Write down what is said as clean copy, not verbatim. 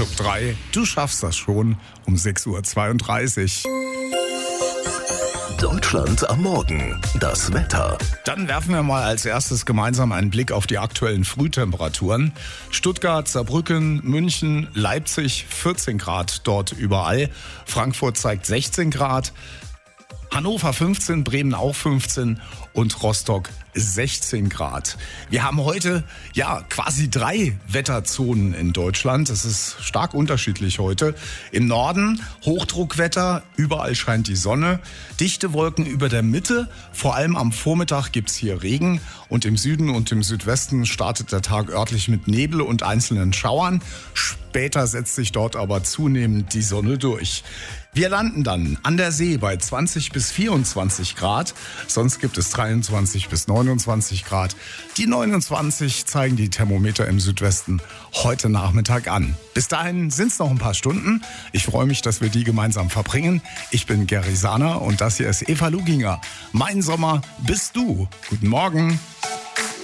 Club 3. Du schaffst das schon um 6.32 Uhr. Deutschland am Morgen. Das Wetter. Dann werfen wir mal als erstes gemeinsam einen Blick auf die aktuellen Frühtemperaturen. Stuttgart, Saarbrücken, München, Leipzig 14 Grad dort überall. Frankfurt zeigt 16 Grad. Hannover 15, Bremen auch 15 und Rostock 16 Grad. Wir haben heute quasi 3 Wetterzonen in Deutschland. Es ist stark unterschiedlich heute. Im Norden Hochdruckwetter, überall scheint die Sonne. Dichte Wolken über der Mitte, vor allem am Vormittag gibt's hier Regen. Und im Süden und im Südwesten startet der Tag örtlich mit Nebel und einzelnen Schauern. Später setzt sich dort aber zunehmend die Sonne durch. Wir landen dann an der See bei 20 bis 24 Grad. Sonst gibt es 23 bis 29 Grad. Die 29 zeigen die Thermometer im Südwesten heute Nachmittag an. Bis dahin sind es noch ein paar Stunden. Ich freue mich, dass wir die gemeinsam verbringen. Ich bin Gary Sahner und das hier ist Eva Luginger. Mein Sommer bist du. Guten Morgen.